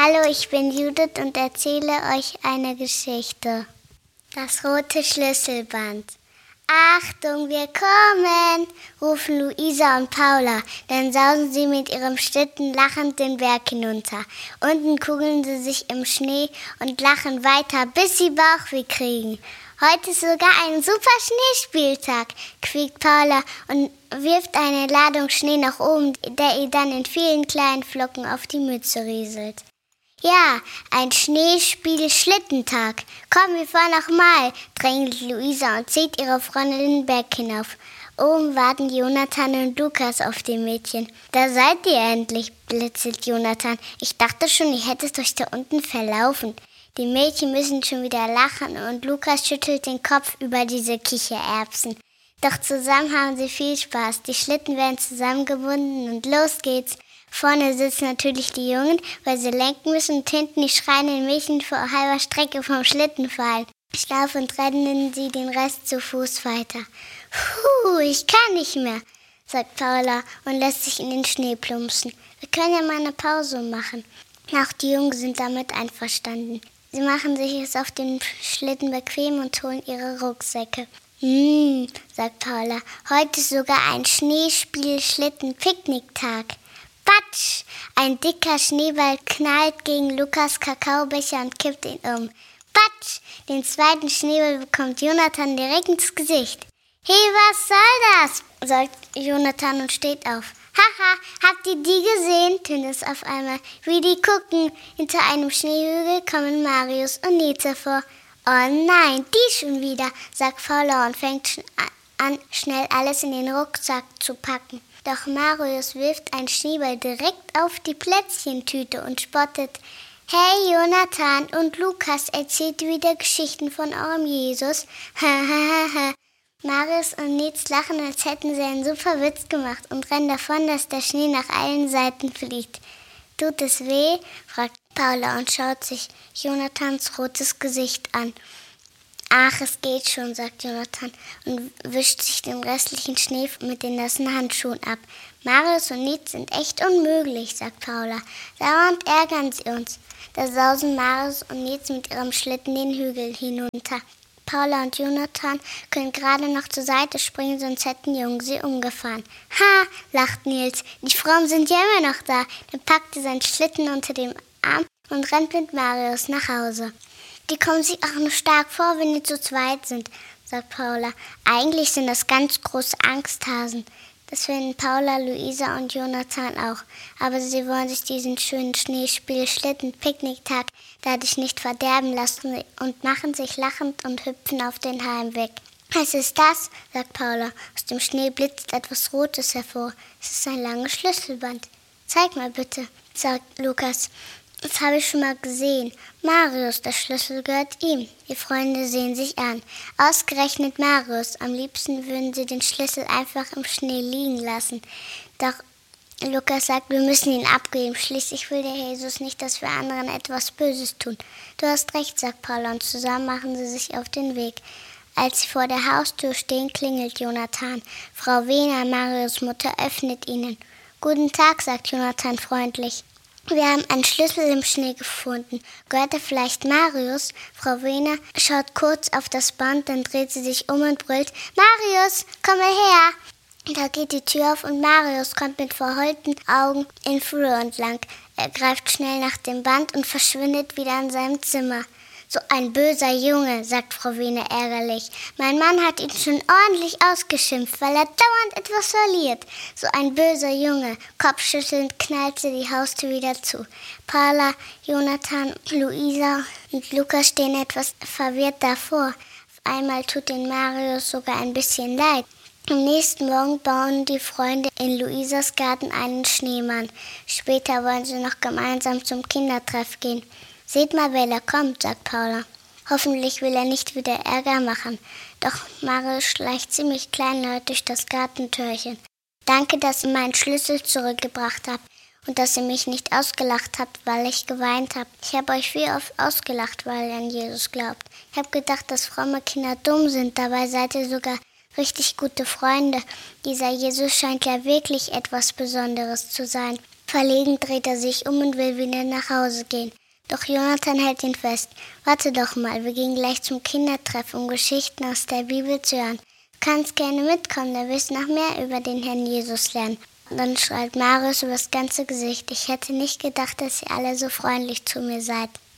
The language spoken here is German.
Hallo, ich bin Judith und erzähle euch eine Geschichte. Das rote Schlüsselband. Achtung, wir kommen, rufen Luisa und Paula. Dann sausen sie mit ihrem Schlitten lachend den Berg hinunter. Unten kugeln sie sich im Schnee und lachen weiter, bis sie Bauchweh kriegen. Heute ist sogar ein super Schneespieltag, quiekt Paula und wirft eine Ladung Schnee nach oben, der ihr dann in vielen kleinen Flocken auf die Mütze rieselt. Ja, ein Schneespiel-Schlittentag. Komm, wir fahren nochmal, drängelt Luisa und zieht ihre Freundin den Berg hinauf. Oben warten Jonathan und Lukas auf die Mädchen. Da seid ihr endlich, blitzelt Jonathan. Ich dachte schon, ihr hättet euch da unten verlaufen. Die Mädchen müssen schon wieder lachen und Lukas schüttelt den Kopf über diese Kichererbsen. Doch zusammen haben sie viel Spaß. Die Schlitten werden zusammengebunden und los geht's. Vorne sitzen natürlich die Jungen, weil sie lenken müssen und hinten die schreienden Mädchen vor halber Strecke vom Schlitten fallen. Schlafend rennen sie den Rest zu Fuß weiter. Ich kann nicht mehr, sagt Paula und lässt sich in den Schnee plumpsen. Wir können ja mal eine Pause machen. Auch die Jungen sind damit einverstanden. Sie machen sich es auf dem Schlitten bequem und holen ihre Rucksäcke. Sagt Paula, heute ist sogar ein Schneespiel-Schlitten-Picknicktag. Patsch! Ein dicker Schneeball knallt gegen Lukas Kakaobecher und kippt ihn um. Patsch! Den zweiten Schneeball bekommt Jonathan direkt ins Gesicht. Hey, was soll das? Sagt Jonathan und steht auf. Haha, habt ihr die gesehen? Tönt es auf einmal. Wie die gucken. Hinter einem Schneehügel kommen Marius und Nils vor. Oh nein, die schon wieder, sagt Paula und fängt an, schnell alles in den Rucksack zu packen. Doch Marius wirft einen Schneeball direkt auf die Plätzchentüte und spottet. Hey Jonathan und Lukas, erzählt wieder Geschichten von eurem Jesus. Marius und Nils lachen, als hätten sie einen super Witz gemacht und rennen davon, dass der Schnee nach allen Seiten fliegt. Tut es weh? Fragt Paula und schaut sich Jonathans rotes Gesicht an. Ach, es geht schon, sagt Jonathan und wischt sich den restlichen Schnee mit den nassen Handschuhen ab. Marius und Nils sind echt unmöglich, sagt Paula. Dauernd ärgern sie uns. Da sausen Marius und Nils mit ihrem Schlitten den Hügel hinunter. Paula und Jonathan können gerade noch zur Seite springen, sonst hätten die Jungen sie umgefahren. Ha, lacht Nils, die Frauen sind ja immer noch da. Dann packt er seinen Schlitten unter dem Arm und rennt mit Marius nach Hause. Die kommen sich auch nur stark vor, wenn die zu zweit sind, sagt Paula. Eigentlich sind das ganz große Angsthasen. Das finden Paula, Luisa und Jonathan auch. Aber sie wollen sich diesen schönen Schneespiel-Schlitten-Picknicktag dadurch nicht verderben lassen und machen sich lachend und hüpfen auf den Heimweg. Was ist das? Sagt Paula. Aus dem Schnee blitzt etwas Rotes hervor. Es ist ein langes Schlüsselband. Zeig mal bitte, sagt Lukas. Das habe ich schon mal gesehen. Marius, der Schlüssel gehört ihm. Die Freunde sehen sich an. Ausgerechnet Marius. Am liebsten würden sie den Schlüssel einfach im Schnee liegen lassen. Doch Lukas sagt, wir müssen ihn abgeben. Schließlich will der Jesus nicht, dass wir anderen etwas Böses tun. Du hast recht, sagt Paula, und zusammen machen sie sich auf den Weg. Als sie vor der Haustür stehen, klingelt Jonathan. Frau Wehner, Marius' Mutter, öffnet ihnen. Guten Tag, sagt Jonathan freundlich. Wir haben einen Schlüssel im Schnee gefunden. Gehört er vielleicht Marius? Frau Wehner schaut kurz auf das Band, dann dreht sie sich um und brüllt, Marius, komm mal her! Da geht die Tür auf und Marius kommt mit verheulten Augen in Flur entlang. Er greift schnell nach dem Band und verschwindet wieder in seinem Zimmer. So ein böser Junge, sagt Frau Wehner ärgerlich. Mein Mann hat ihn schon ordentlich ausgeschimpft, weil er dauernd etwas verliert. So ein böser Junge. Kopfschüttelnd knallt sie die Haustür wieder zu. Paula, Jonathan, Luisa und Lukas stehen etwas verwirrt davor. Auf einmal tut den Marius sogar ein bisschen leid. Am nächsten Morgen bauen die Freunde in Luisas Garten einen Schneemann. Später wollen sie noch gemeinsam zum Kindertreff gehen. Seht mal, wer da kommt, sagt Paula. Hoffentlich will er nicht wieder Ärger machen. Doch Marius schleicht ziemlich kleinlaut durch das Gartentürchen. Danke, dass ihr meinen Schlüssel zurückgebracht habt und dass ihr mich nicht ausgelacht habt, weil ich geweint habe. Ich habe euch viel oft ausgelacht, weil ihr an Jesus glaubt. Ich habe gedacht, dass fromme Kinder dumm sind, dabei seid ihr sogar richtig gute Freunde. Dieser Jesus scheint ja wirklich etwas Besonderes zu sein. Verlegen dreht er sich um und will wieder nach Hause gehen. Doch Jonathan hält ihn fest. Warte doch mal, wir gehen gleich zum Kindertreff, um Geschichten aus der Bibel zu hören. Du kannst gerne mitkommen, da wirst du noch mehr über den Herrn Jesus lernen. Und dann strahlt Marius übers ganze Gesicht. Ich hätte nicht gedacht, dass ihr alle so freundlich zu mir seid.